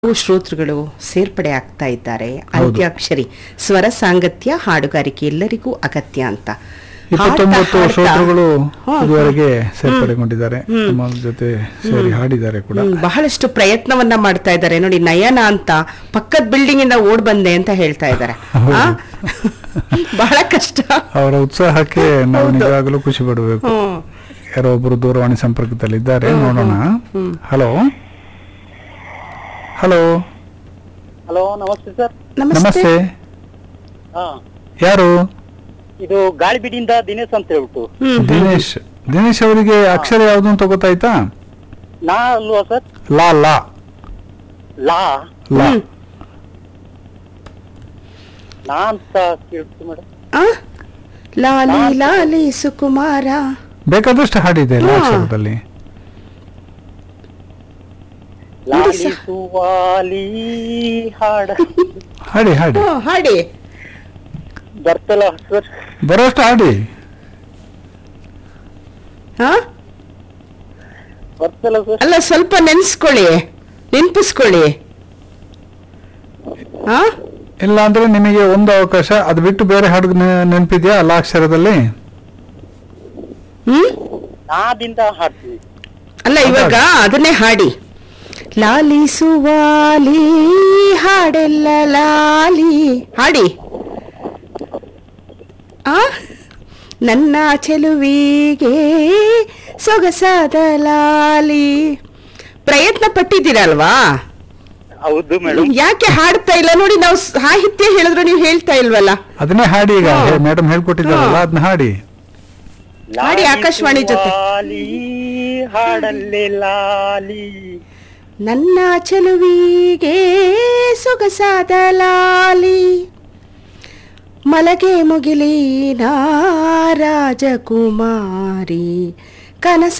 ಶ್ರೋತೃಗಳು ಸೇರ್ಪಡೆ ಆಗ್ತಾ ಇದ್ದಾರೆ. ಅಂತ್ಯಾಕ್ಷರಿ ಸ್ವರ ಸಾಂಗತ್ಯ ಹಾಡುಗಾರಿಕೆ ಎಲ್ಲರಿಗೂ ಅಗತ್ಯ ಅಂತ 29 ಶ್ರೋತೃಗಳು ಇದುವರೆಗೆ ಸೇರ್ಪಡೆಗೊಂಡಿದ್ದಾರೆ. ನಮ್ಮ ಜೊತೆ ಸೇರಿ ಹಾಡಿದ್ದಾರೆ ಕೂಡ. ಬಹಳಷ್ಟು ಪ್ರಯತ್ನವನ್ನ ಮಾಡ್ತಾ ಇದ್ದಾರೆ. ನೋಡಿ, ನಯನ ಅಂತ ಪಕ್ಕದ ಬಿಲ್ಡಿಂಗ್ ಇಂದ ಓಡ್ ಬಂದೆ ಅಂತ ಹೇಳ್ತಾ ಇದ್ದಾರೆ. ಬಹಳ ಕಷ್ಟ. ಅವರ ಉತ್ಸಾಹಕ್ಕೆ ನಾವು ನಿಜವಾಗಲೂ ಖುಷಿ ಪಡಬೇಕು. ಯಾರೋ ಒಬ್ಬರು ದೂರವಾಣಿ ಸಂಪರ್ಕದಲ್ಲಿ ಇದ್ದಾರೆ, ನೋಡೋಣ. ಹಲೋ ಹಲೋ ಹಲೋ, ನಮಸ್ತೆ ಸರ್. ನಮಸ್ತೆ. ಯಾರು? ಇದು ಗಾಳಿಬೀಡಿಯಿಂದ ದಿನೇಶ್ ಅಂತ ಹೇಳ್ಬಿಟ್ಟು. ದಿನೇಶ್ ಅವರಿಗೆ ಅಕ್ಷರ ಯಾವ್ದು ಅಂತ ಗೊತ್ತಾಯ್ತಾ? ನಾ ಅಲ್ವಾ ಸರ್? ಲಾ ಲಾ ಲಾ ಲಾ ನಾ ಅಂತ ಕೇಳ್ತು ಮೇಡಮ್. ಲಾಲಿ ಲಾಲಿ ಸುಕುಮಾರ. ಬೇಕಾದಷ್ಟು ಹಾಡಿದೆ ಲಾ ಅಕ್ಷರದಲ್ಲಿ. ಲಾಲಿಸುವಾಲಿ ಹಾಡ ಹಾಡಿ ಹಾಡಿ ಹಾಡಿ. ಬರ್ತಲ್ಲ ಸರ್? ಬರೋಷ್ಟು ಹಾಡಿ. ಬರ್ತಲ್ಲ ಸರ್? ಅಲ್ಲ, ಸ್ವಲ್ಪ ನೆನಪಿಸ್ಕೊಳ್ಳಿ. ಇಲ್ಲ ಅಂದ್ರೆ ನಿಮಗೆ ಒಂದು ಅವಕಾಶ. ಅದು ಬಿಟ್ಟು ಬೇರೆ ಹಾಡು ನೆನಪಿದ್ಯಾ ಲಾ ಅಕ್ಷರದಲ್ಲಿ? ನಾದಿಂದ ಹಾಡ್ತೀವಿ. ಅಲ್ಲ, ಇವಾಗ ಅದನ್ನೇ ಹಾಡಿ. ಲಾಲಿಸುವಾಲಿ ಹಾಡೆಲ್ಲ ಲಾಲಿ ಹಾಡಿ. ನನ್ನ ಚೆಲುವಿಗೆ ಸೊಗಸಾದ ಲಾಲಿ. ಪ್ರಯತ್ನ ಪಟ್ಟಿದ್ದೀರಲ್ವಾ? ಹೌದು ಮೇಡಮ್. ಯಾಕೆ ಹಾಡ್ತಾ ಇಲ್ಲ? ನೋಡಿ, ನಾವು ಸಾಹಿತ್ಯ ಹೇಳಿದ್ರು ನೀವು ಹೇಳ್ತಾ ಇಲ್ವಲ್ಲ. ಅದನ್ನೇ ಹಾಡಿ. ಈಗ ಮೇಡಮ್ ಹೇಳ್ಕೊಟ್ಟಿದ್ದಾರಲ್ಲ, ಅದನ್ನ ಹಾಡಿ. ಹಾಡಿ ಆಕಾಶವಾಣಿ ಜೊತೆ. ಹಾಡಲ್ಲೇ ಲಾಲಿ, ನನ್ನ ಚೆಲುವಿಗೆ ಸೊಗಸಾದ ಲಾಲಿ, ಮಲಗೆ ಮುಗಿಲಿನ ರಾಜಕುಮಾರಿ, ಕನಸ